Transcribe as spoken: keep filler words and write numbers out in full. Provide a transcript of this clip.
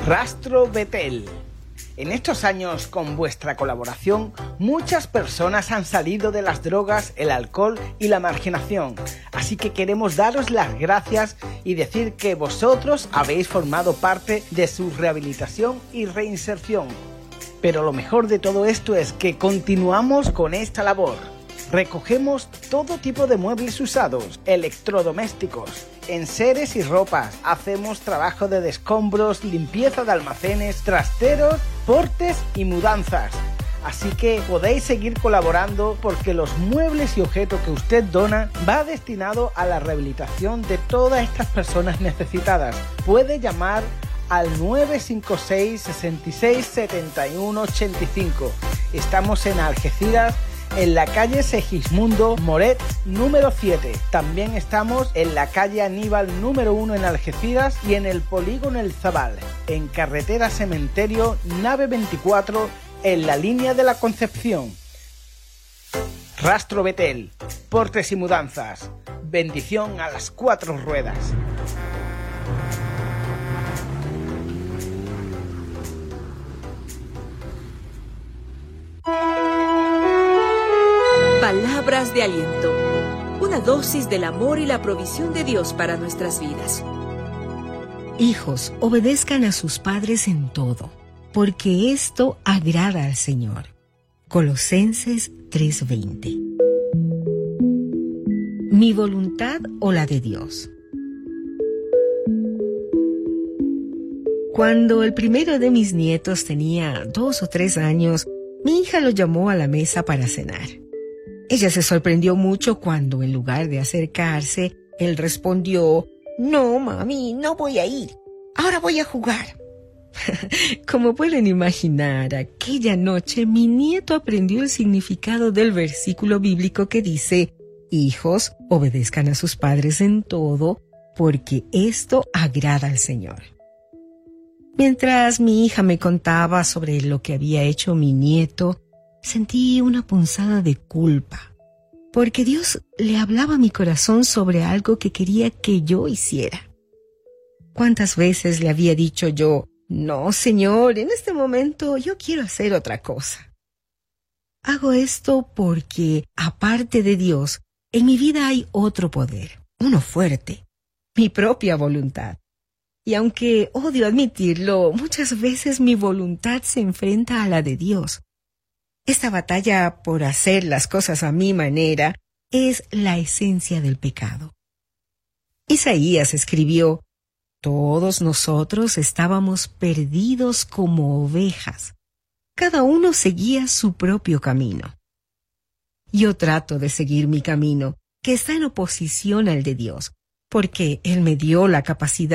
Rastro Betel. En estos años, con vuestra colaboración, muchas personas han salido de las drogas, el alcohol y la marginación. Así que queremos daros las gracias y decir que vosotros habéis formado parte de su rehabilitación y reinserción. Pero lo mejor de todo esto es que continuamos con esta labor. Recogemos todo tipo de muebles usados, electrodomésticos, enseres y ropas. Hacemos trabajo de descombros, limpieza de almacenes, trasteros, portes y mudanzas. Así que podéis seguir colaborando porque los muebles y objetos que usted dona va destinado a la rehabilitación de todas estas personas necesitadas. Puede llamar al nueve cinco seis, seis seis, siete uno ocho cinco. Estamos en Algeciras, en la calle Segismundo Moret número siete. También estamos en la calle Aníbal número uno en Algeciras y en el polígono El Zabal, en carretera Cementerio, nave veinticuatro, en la línea de la Concepción. Rastro Betel, portes y mudanzas. Bendición a las cuatro ruedas. Palabras de aliento, una dosis del amor y la provisión de Dios para nuestras vidas. Hijos, obedezcan a sus padres en todo, porque esto agrada al Señor. Colosenses tres veinte. ¿Mi voluntad o la de Dios? Cuando el primero de mis nietos tenía dos o tres años, mi hija lo llamó a la mesa para cenar. Ella se sorprendió mucho cuando, en lugar de acercarse, él respondió: «No, mami, no voy a ir. Ahora voy a jugar». Como pueden imaginar, aquella noche mi nieto aprendió el significado del versículo bíblico que dice: «Hijos, obedezcan a sus padres en todo, porque esto agrada al Señor». Mientras mi hija me contaba sobre lo que había hecho mi nieto, sentí una punzada de culpa, porque Dios le hablaba a mi corazón sobre algo que quería que yo hiciera. ¿Cuántas veces le había dicho yo: «No, Señor, en este momento yo quiero hacer otra cosa»? Hago esto porque, aparte de Dios, en mi vida hay otro poder, uno fuerte, mi propia voluntad. Y aunque odio admitirlo, muchas veces mi voluntad se enfrenta a la de Dios. Esta batalla por hacer las cosas a mi manera es la esencia del pecado. Isaías escribió: «Todos nosotros estábamos perdidos como ovejas. Cada uno seguía su propio camino». Yo trato de seguir mi camino, que está en oposición al de Dios, porque Él me dio la capacidad